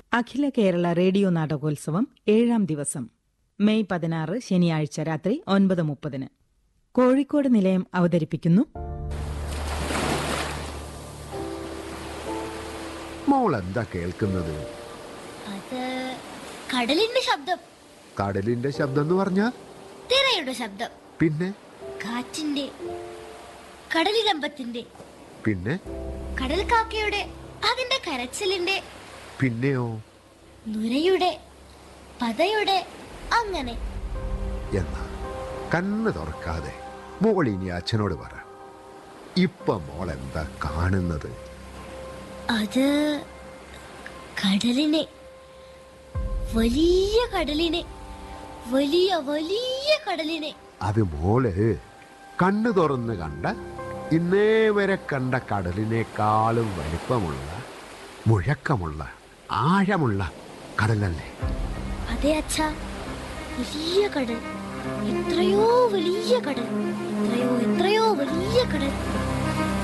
അഖില Kerala radio നാടകോത്സവം 7ാം ദിവസം May 16 ശനിയാഴ്ച രാത്രി 9:30 കോഴിക്കോട് നിലയം അവതരിപ്പിക്കുന്നു. മോൾ എന്താ കേൾക്കുന്നത്? അത് കടലിന്റെ ശബ്ദം. കടലിന്റെ ശബ്ദം എന്ന് പറഞ്ഞാ തിരയുടെ ശബ്ദം. പിന്നെ കാറ്റിന്റെ, കടലിരമ്പത്തിന്റെ, പിന്നെ കടൽ കാക്കയുടെ അതിന്റെ കരച്ചിലിന്റെ, പിന്നെയോ നുരയുടെ, പതയുടെ, അങ്ങനെ. എന്നാ കണ്ണ് തുറക്കാതെ മോൾ ഇനി അച്ഛനോട് പറ, ഇപ്പൊ മോൾ എന്താ കാണുന്നത്? അത് കടലിനെ, വലിയ കടലിനെ, വലിയ വലിയ കടലിനെ. അത് മോള് കണ്ണ് തുറന്ന് കണ്ട ഇന്നേ വരെ കണ്ട കടലിനേക്കാളും വലിപ്പമുള്ള, മുഴക്കമുള്ള, ആഴമുള്ള കടലല്ലേ? അതെ അച്ഛാ, വലിയ കടൽ, എത്രയോ വലിയ കടൽ, എത്രയോ എത്രയോ വലിയ കടൽ.